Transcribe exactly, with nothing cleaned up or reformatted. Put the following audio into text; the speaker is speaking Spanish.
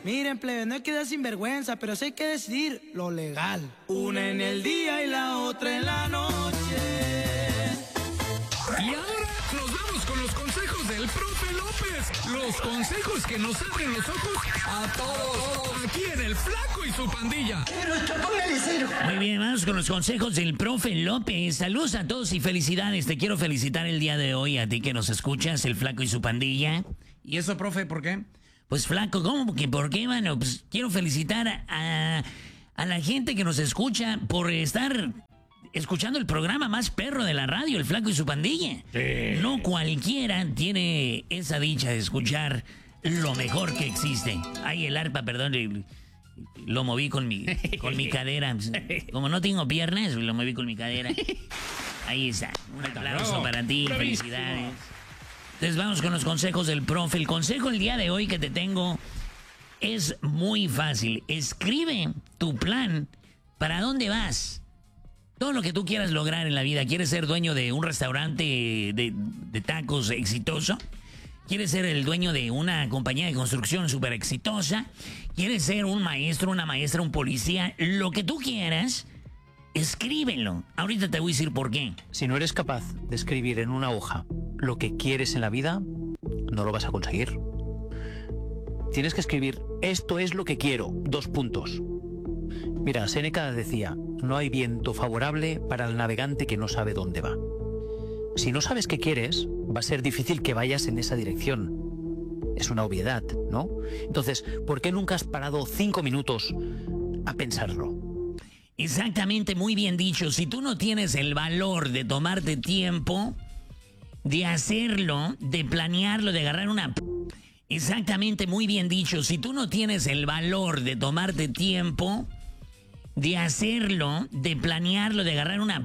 Miren, plebe, no hay que dar sinvergüenza, pero sí hay que decidir lo legal. Una en el día y la otra en la noche. Y ahora nos vamos con los consejos del profe López. Los consejos que nos abren los ojos a todos. Aquí en El Flaco y su Pandilla. Muy bien, vamos con los consejos del profe López. Saludos a todos y felicidades. Te quiero felicitar el día de hoy a ti que nos escuchas, El Flaco y su Pandilla. ¿Y eso, profe, por qué? Pues Flaco, ¿cómo que por qué, mano? Pues quiero felicitar a, a la gente que nos escucha por estar escuchando el programa más perro de la radio, El Flaco y su Pandilla. Sí. No cualquiera tiene esa dicha de escuchar lo mejor que existe. Ay, el arpa, perdón, lo moví con mi, con mi cadera. Como no tengo piernas, lo moví con mi cadera. Ahí está. Un aplauso no, para ti, bravísimo. Felicidades. Entonces vamos con los consejos del profe. El consejo el día de hoy que te tengo es muy fácil. Escribe tu plan. ¿Para dónde vas? Todo lo que tú quieras lograr en la vida. ¿Quieres ser dueño de un restaurante de, de tacos exitoso? ¿Quieres ser el dueño de una compañía de construcción súper exitosa? ¿Quieres ser un maestro, una maestra, un policía? Lo que tú quieras, escríbelo. Ahorita te voy a decir por qué. Si no eres capaz de escribir en una hoja lo que quieres en la vida, no lo vas a conseguir. Tienes que escribir, esto es lo que quiero, dos puntos. Mira, Séneca decía, no hay viento favorable para el navegante que no sabe dónde va. Si no sabes qué quieres, va a ser difícil que vayas en esa dirección. Es una obviedad, ¿no? Entonces, ¿por qué nunca has parado cinco minutos a pensarlo? Exactamente, muy bien dicho. Si tú no tienes el valor de tomarte tiempo, de hacerlo, de planearlo, de agarrar una... Exactamente, muy bien dicho. Si tú no tienes el valor de tomarte tiempo, de hacerlo, de planearlo, de agarrar una